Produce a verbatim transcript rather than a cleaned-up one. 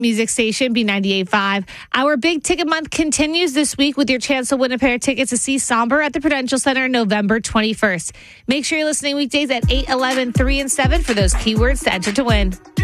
Music station B ninety-eight point five. Our big ticket month continues this week with your chance to win a pair of tickets to see Somber at the Prudential Center November twenty-first. Make sure you're listening weekdays at eight, eleven, three, and seven for those keywords to enter to win.